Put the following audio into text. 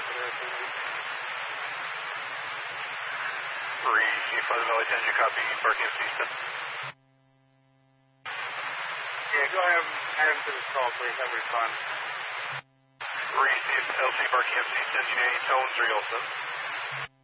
Pleasant Valley 10, you copy, Barking MC. Yeah, go ahead and add him to this call, please. Have respond. LC Barking MC, sending any tones or Yelson.